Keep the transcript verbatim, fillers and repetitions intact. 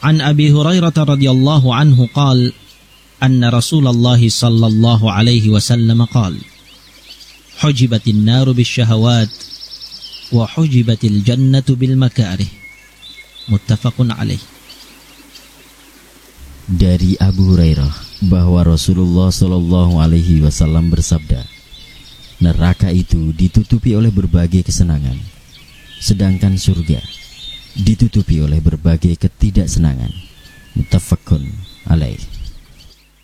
An Abi Hurairah radhiyallahu anhu qala anna Rasulullah sallallahu alaihi wasallam qala hujibatin naru bisyahawat wa hujibatil jannatu bil makarih. Muttafaqun alaih. Dari Abu Hurairah bahwa Rasulullah sallallahu alaihi wasallam bersabda, neraka itu ditutupi oleh berbagai kesenangan, sedangkan surga ditutupi oleh berbagai ketidaksenangan. Muttafaqun alaih.